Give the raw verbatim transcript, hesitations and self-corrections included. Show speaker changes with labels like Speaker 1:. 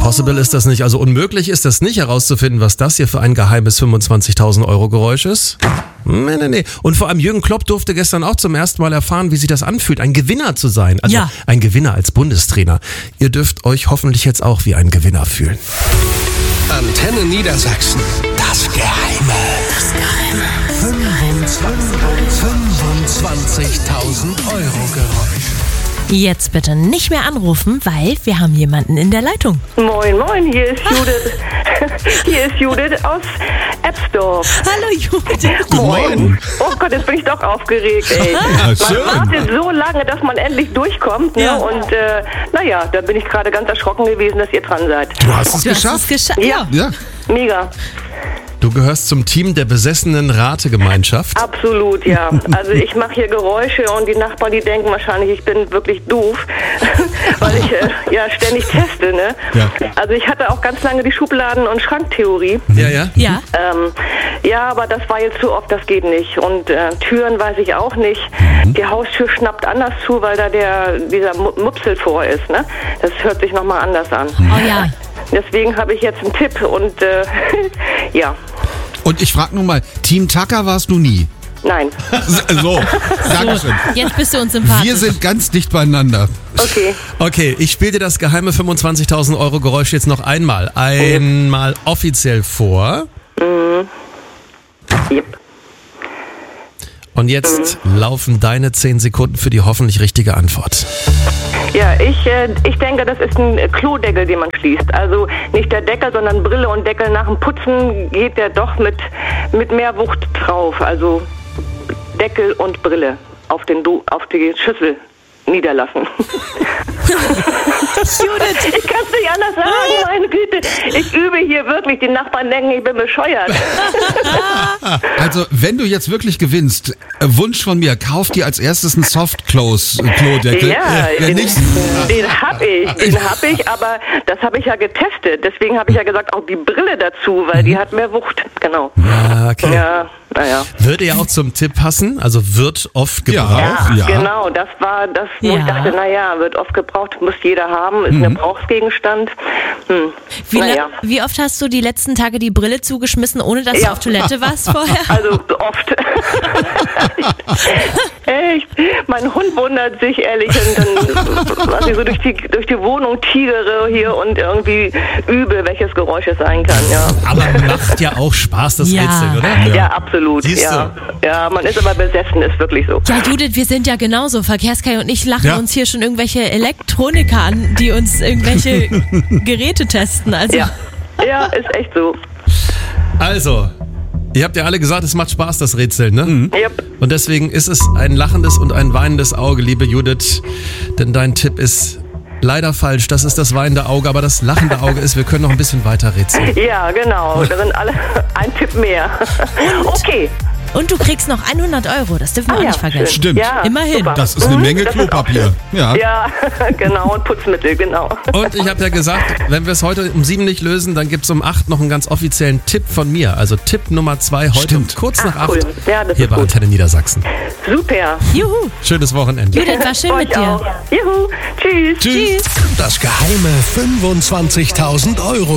Speaker 1: Impossible ist das nicht, also unmöglich ist das nicht herauszufinden, was das hier für ein geheimes fünfundzwanzigtausend Euro Geräusch ist. Nee, nee, nee. Und vor allem Jürgen Klopp durfte gestern auch zum ersten Mal erfahren, wie sich das anfühlt, ein Gewinner zu sein. Also
Speaker 2: ja.
Speaker 1: ein Gewinner als Bundestrainer. Ihr dürft euch hoffentlich jetzt auch wie ein Gewinner fühlen.
Speaker 3: Antenne Niedersachsen. Das Geheime.
Speaker 2: Das Geheime.
Speaker 3: fünfundzwanzigtausend Euro Geräusch.
Speaker 2: Jetzt bitte nicht mehr anrufen, weil wir haben jemanden in der Leitung.
Speaker 4: Moin, moin, hier ist Judith. Hier ist Judith aus Ebsdorf.
Speaker 2: Hallo Judith.
Speaker 4: Moin. Oh Gott, jetzt bin ich doch aufgeregt, ey. Man wartet so lange, dass man endlich durchkommt, ne?
Speaker 2: Ja.
Speaker 4: Und äh, naja, da bin ich gerade ganz erschrocken gewesen, dass ihr dran seid.
Speaker 5: Du hast es
Speaker 2: Du hast
Speaker 5: geschafft.
Speaker 2: es geschafft.
Speaker 4: Ja.
Speaker 5: Ja.
Speaker 4: Mega.
Speaker 1: Du gehörst zum Team der besessenen Rategemeinschaft.
Speaker 4: Absolut, ja. Also ich mache hier Geräusche und die Nachbarn, die denken wahrscheinlich, ich bin wirklich doof, weil ich äh, ja ständig teste, ne?
Speaker 5: Ja.
Speaker 4: Also ich hatte auch ganz lange die Schubladen- und Schranktheorie.
Speaker 1: Ja, ja.
Speaker 2: Ja.
Speaker 4: Ähm, ja, aber das war jetzt zu oft, das geht nicht. Und äh, Türen weiß ich auch nicht. Die Haustür schnappt anders zu, weil da der dieser Mu- Mupsel vor ist, ne? Das hört sich nochmal anders an.
Speaker 2: Oh ja.
Speaker 4: Deswegen habe ich jetzt einen Tipp und äh, ja,
Speaker 5: Und ich frage nun mal, Team Tucker warst du nie?
Speaker 4: nein.
Speaker 5: So, Dankeschön.
Speaker 2: Jetzt bist du uns sympathisch.
Speaker 5: Wir sind ganz dicht beieinander.
Speaker 4: Okay.
Speaker 1: Okay, ich spiele dir das geheime fünfundzwanzigtausend Euro Geräusch jetzt noch einmal. Einmal offiziell vor.
Speaker 4: Yep.
Speaker 1: Und jetzt laufen deine zehn Sekunden für die hoffentlich richtige Antwort.
Speaker 4: Ja, ich, äh, ich denke, das ist ein Klodeckel, den man schließt. Also nicht der Deckel, sondern Brille und Deckel. Nach dem Putzen geht der doch mit, mit mehr Wucht drauf. Also Deckel und Brille auf, den du auf die Schüssel niederlassen.
Speaker 2: Judith.
Speaker 4: Ich kann es nicht anders sagen, meine Güte. Ich übe hier wirklich. Die Nachbarn denken, ich bin bescheuert.
Speaker 5: Also, wenn du jetzt wirklich gewinnst, äh, Wunsch von mir, kauf dir als erstes einen Soft-Close-Klodeckel.
Speaker 4: Ja,
Speaker 5: Der
Speaker 4: den,
Speaker 5: nicht,
Speaker 4: den hab ich, den hab ich, aber das habe ich ja getestet. Deswegen habe ich ja gesagt, auch die Brille dazu, weil die hat mehr Wucht. Genau.
Speaker 1: Ja, okay.
Speaker 4: Ja, naja.
Speaker 1: Würde ja auch zum Tipp passen, also wird oft gebraucht.
Speaker 5: Ja.
Speaker 4: Ja, genau, das war das, wo
Speaker 2: Ja.
Speaker 4: ich dachte, naja, wird oft gebraucht, muss jeder haben, ist ein Gebrauchsgegenstand. Hm.
Speaker 2: Wie, la-
Speaker 4: naja.
Speaker 2: wie oft hast du die letzten Tage die Brille zugeschmissen, ohne dass
Speaker 4: Ja.
Speaker 2: du auf Toilette warst vorher?
Speaker 4: Also so oft. Echt. Mein Hund wundert sich ehrlich, und dann, was ich so durch die, durch die Wohnung tigere hier und irgendwie übe, welches Geräusch es sein kann, ja.
Speaker 1: Aber macht ja auch Spaß, das
Speaker 2: Ja.
Speaker 1: Rätsel, oder?
Speaker 4: Ja, absolut.
Speaker 1: Siehst
Speaker 4: Ja. ja, man ist aber besessen, ist wirklich so.
Speaker 2: Ja, Judith, wir sind ja genauso. Verkehrskai und ich lachen
Speaker 5: Ja.
Speaker 2: uns hier schon irgendwelche Elektroniker an, die uns irgendwelche Geräte testen. Also
Speaker 4: Ja, ja, ist echt so.
Speaker 1: Also, ihr habt ja alle gesagt, es macht Spaß, das Rätseln, ne?
Speaker 4: Yep.
Speaker 1: Und deswegen ist es ein lachendes und ein weinendes Auge, liebe Judith. Denn dein Tipp ist leider falsch. Das ist das weinende Auge, aber das lachende Auge ist, wir können noch ein bisschen weiter rätseln.
Speaker 4: Ja, genau. Da sind alle ein Tipp mehr. Okay.
Speaker 2: Und du kriegst noch hundert Euro, das dürfen wir
Speaker 4: Ah,
Speaker 2: auch
Speaker 4: ja,
Speaker 2: nicht vergessen.
Speaker 4: schön.
Speaker 5: Stimmt.
Speaker 4: Ja,
Speaker 2: Immerhin.
Speaker 4: super.
Speaker 5: das ist eine
Speaker 4: Mhm,
Speaker 5: Menge
Speaker 4: das ist auch
Speaker 5: Klopapier. Ja.
Speaker 4: Ja, genau, und Putzmittel, genau.
Speaker 1: Und ich habe ja gesagt, wenn wir es heute um sieben nicht lösen, dann gibt es um acht noch einen ganz offiziellen Tipp von mir. Also Tipp Nummer zwei heute
Speaker 5: Stimmt.
Speaker 1: um kurz nach
Speaker 4: Ach, cool.
Speaker 1: acht
Speaker 4: Ja, das
Speaker 1: hier
Speaker 4: ist
Speaker 1: bei
Speaker 4: gut.
Speaker 1: Antenne Niedersachsen.
Speaker 4: Super.
Speaker 2: Juhu.
Speaker 1: Schönes Wochenende.
Speaker 2: Judith, war schön mit
Speaker 4: Euch
Speaker 2: dir.
Speaker 4: auch. Juhu. Tschüss.
Speaker 2: Tschüss.
Speaker 3: Das geheime fünfundzwanzigtausend Euro